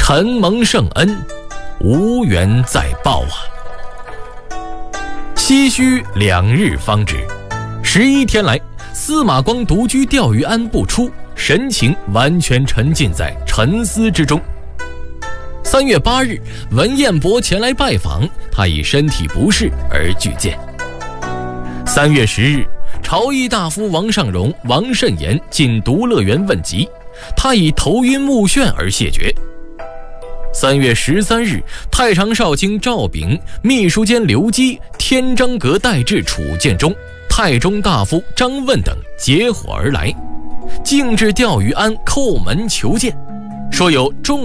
臣蒙圣恩，无缘再报啊。唏嘘2日方止，11天来，司马光独居钓鱼庵不出，神情完全沉浸在沉思之中。3月8日，文彦博前来拜访，他以身体不适而拒见。3月10日，朝议大夫王尚荣、王慎言进独乐园问疾，他以头晕目眩而谢绝。3月13日，太常少卿赵炳、秘书监刘基、天章阁待至楚建中、太中大夫张问等结伙而来，径至钓鱼庵叩门求见，说有众